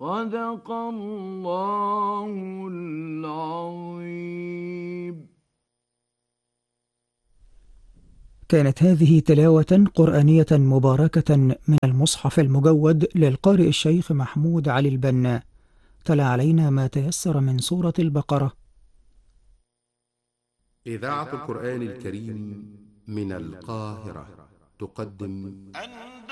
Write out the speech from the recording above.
صدق الله العظيم. كانت هذه تلاوة قرآنية مباركة من المصحف المجود للقارئ الشيخ محمود علي البنا. تلا علينا ما تيسر من سورة البقرة. إذاعة القرآن الكريم من القاهرة تقدم